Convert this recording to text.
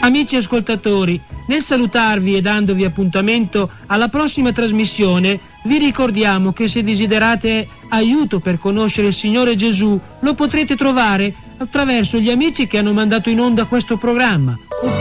Amici ascoltatori, nel salutarvi e dandovi appuntamento alla prossima trasmissione, vi ricordiamo che se desiderate aiuto per conoscere il Signore Gesù, lo potrete trovare attraverso gli amici che hanno mandato in onda questo programma,